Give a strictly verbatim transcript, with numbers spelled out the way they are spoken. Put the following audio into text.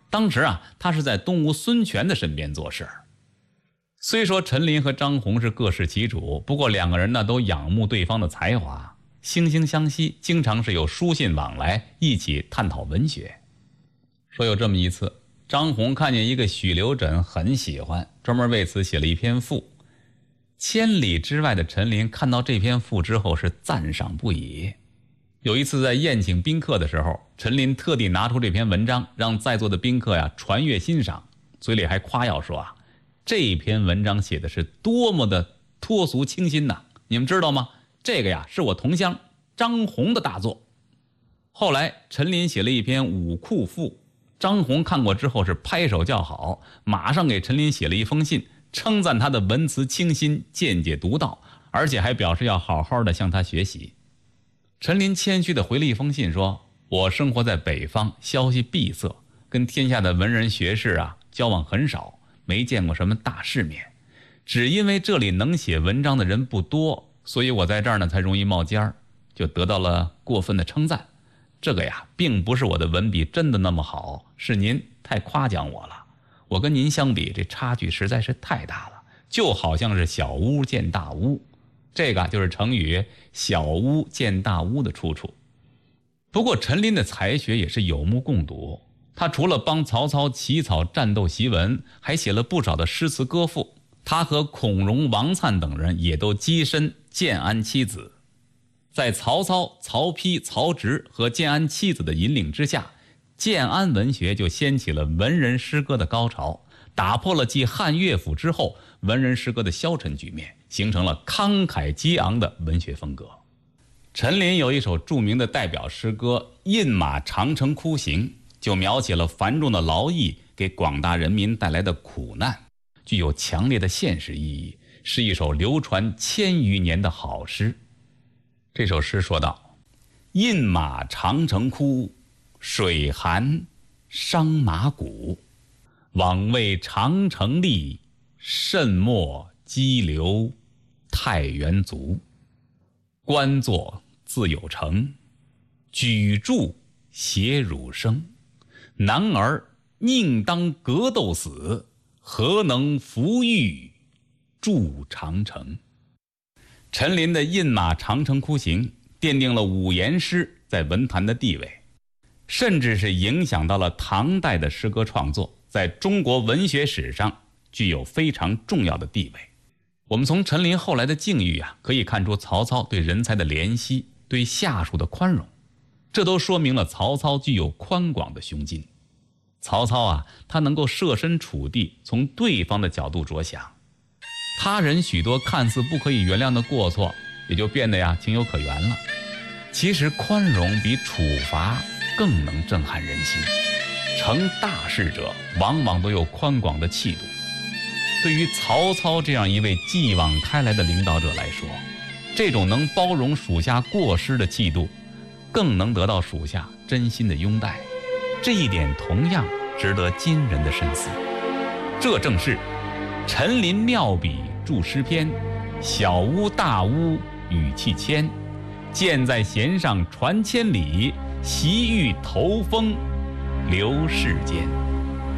当时啊，他是在东吴孙权的身边做事。虽说陈琳和张宏是各司其主，不过两个人呢都仰慕对方的才华，惺惺相惜，经常是有书信往来，一起探讨文学。说有这么一次，张宏看见一个许留枕很喜欢，专门为此写了一篇赋。千里之外的陈琳看到这篇赋之后是赞赏不已。有一次在宴请宾客的时候，陈琳特地拿出这篇文章，让在座的宾客呀传阅欣赏，嘴里还夸耀说啊，这篇文章写的是多么的脱俗清新呐！你们知道吗？这个呀是我同乡张宏的大作。后来陈琳写了一篇武库赋，张宏看过之后是拍手叫好，马上给陈琳写了一封信，称赞他的文辞清新，见解独到，而且还表示要好好的向他学习。陈琳谦虚地回了一封信说，我生活在北方，消息闭塞，跟天下的文人学士啊交往很少，没见过什么大世面，只因为这里能写文章的人不多，所以我在这儿呢才容易冒尖儿，就得到了过分的称赞。这个呀并不是我的文笔真的那么好，是您太夸奖我了，我跟您相比这差距实在是太大了，就好像是小巫见大巫。这个就是成语小巫见大巫的出处。不过陈琳的才学也是有目共睹，他除了帮曹操起草战斗檄文，还写了不少的诗词歌赋。他和孔融、王粲等人也都跻身建安七子。在曹操、曹丕、曹植和建安七子的引领之下，建安文学就掀起了文人诗歌的高潮，打破了继汉乐府之后文人诗歌的消沉局面，形成了慷慨激昂的文学风格。陈琳有一首著名的代表诗歌《饮马长城窟行》，就描写了繁重的劳役给广大人民带来的苦难，具有强烈的现实意义，是一首流传千余年的好诗。这首诗说道，饮马长城窟，水寒伤马骨，枉为长城立，慎莫激流太原卒。官作自有成，举箸携汝生。男儿宁当格斗死，何能扶玉筑长城。陈琳的《饮马长城窟行》奠定了五言诗在文坛的地位，甚至是影响到了唐代的诗歌创作，在中国文学史上具有非常重要的地位。我们从陈琳后来的境遇啊，可以看出曹操对人才的怜惜，对下属的宽容，这都说明了曹操具有宽广的胸襟。曹操啊，他能够设身处地，从对方的角度着想，他人许多看似不可以原谅的过错，也就变得呀情有可原了。其实宽容比处罚更能震撼人心。成大事者往往都有宽广的气度。对于曹操这样一位继往开来的领导者来说，这种能包容属下过失的气度，更能得到属下真心的拥戴。这一点同样值得今人的深思。这正是陈琳妙笔著诗篇，小巫大巫语气谦，箭在弦上传千里，习玉头风流世间。